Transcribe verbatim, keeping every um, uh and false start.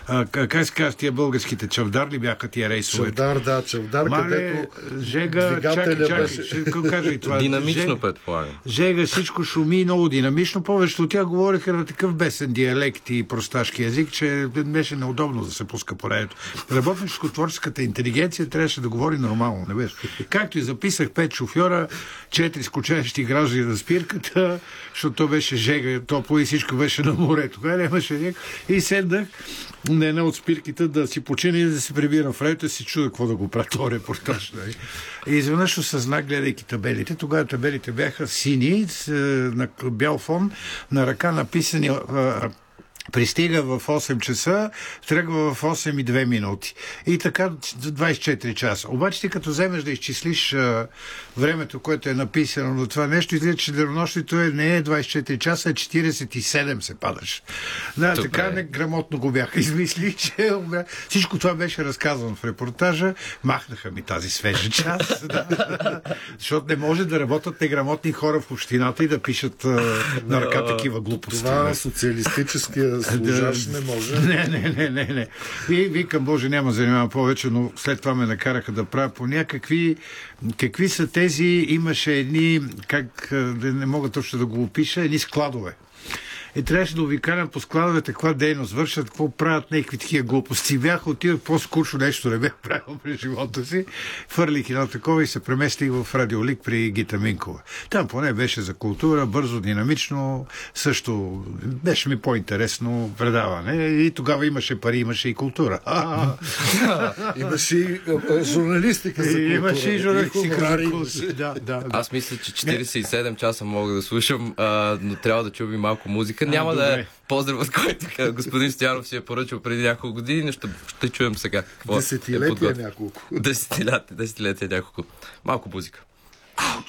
А, как се казва, тия българските чавдар ли бяха тия рейсове? Чавдар, да, чавдар, Мале, където Жега, чакай, чакай, беше... ще кажа и това. Динамично, Жега, предполагам. Жега, всичко шуми много динамично. Повечето от тях говориха на такъв бесен диалект и просташки език, че беше неудобно да се пуска по радиото. Работническо-творческата интелигенция трябваше да говори нормално. Не беше. Както и записах пет шофьора, четири скучащи граждани на спирката, защото то беше Жега, топло и всичко беше на море. Тогава нямаше ник. И седнах на една от спирките да си почина и да се прибирам в радиото и си чуда какво да го правя този репортаж. И изведнъж осъзнах, гледайки табелите. Тогава табелите бяха сини, на бял фон, на ръка написани: пристига в осем часа, тръгва в осем и две минути. И така двайсет и четири часа. Обаче ти като вземеш да изчислиш а, времето, което е написано на това нещо, излиза, че денонощието е, не е двайсет и четири часа, а четирийсет и седем се падаш. Да, Добре. така не, грамотно го бяха измислили, че всичко това беше разказано в репортажа. Махнаха ми тази свежа част. Да. Защото не може да работят неграмотни хора в общината и да пишат а, на ръка такива глупости. Това социалистическия служащ не може. Не, не, не, не, не. И викам, Боже, няма занимавам повече, но след това ме накараха да правя по някакви... Какви са тези... Имаше едни... Как... Не мога точно да го опиша. Едни складове. И трябваше да обикалям по складовете, каква дейност вършат, какво правят, някакви такива глупости. Бях отидох, по-скучно нещо не бях правил през живота си. Фърлих едно такова и се преместих в Радиолик при Гита Минкова. Там поне беше за култура, бързо, динамично, също беше ми по-интересно предаване. И тогава имаше пари, имаше и култура. Имаше и журналистика за култура. Имаше и журналистика за култура. Да, да. Аз мисля, че четирийсет и седем часа мога да слушам, а, но трябва да чуем и малко музика. Няма а, да е поздравът, който господин Стоянов си е поръчал преди няколко години, но ще, ще чуем сега. Десетилетия е няколко. Десетилетия, десетилетия няколко. Малко музика. Ауч!